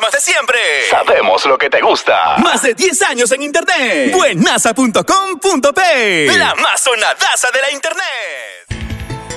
más de siempre. Sabemos lo que te gusta. Más de 10 años en internet. Buenaza.com.p. La más sonadaza de la internet.